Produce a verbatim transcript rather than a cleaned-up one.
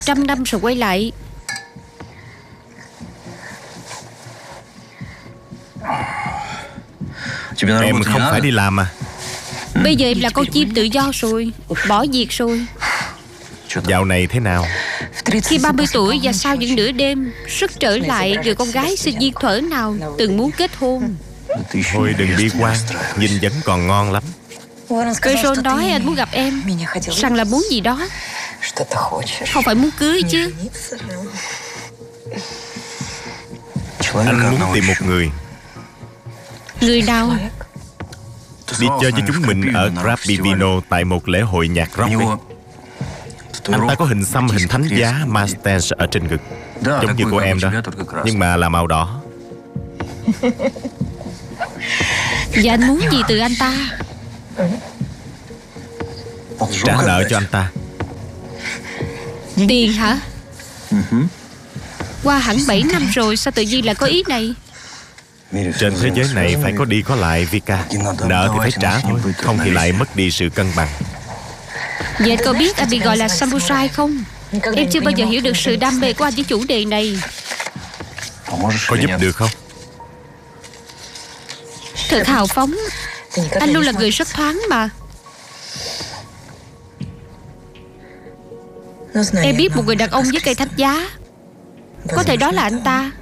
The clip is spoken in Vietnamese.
Trăm năm rồi quay lại. Em không phải đi làm à? Bây giờ em là con chim tự do rồi, bỏ việc rồi. Dạo này thế nào? Khi ba mươi tuổi và sau những nửa đêm, sức trở lại người con gái sinh viên thuở nào từng muốn kết hôn. Thôi đừng bi quan, nhìn vẫn còn ngon lắm. Peron nói anh muốn gặp em, rằng là muốn gì đó, không phải muốn cưới chứ. Anh muốn tìm một người. Người nào? Đi chơi với chúng mình ở Krapivino tại một lễ hội nhạc rock ấy. Anh ta có hình xăm hình thánh giá Masters ở trên ngực, giống như cô em đó, nhưng mà là màu đỏ. Và anh muốn gì từ anh ta? Trả nợ cho anh ta. Tiền hả? Qua hẳn bảy năm rồi, sao tự nhiên lại có ý này? Trên thế giới này phải có đi có lại, Vika. Nợ thì phải trả thôi, không thì lại mất đi sự cân bằng. Vậy anh có biết anh bị gọi là samurai không? Em chưa bao giờ hiểu được sự đam mê của anh với chủ đề này. Có giúp được không? Thật hào phóng. Anh luôn là người rất thoáng mà. Em biết một người đàn ông với cây thánh giá. Có thể đó là anh ta.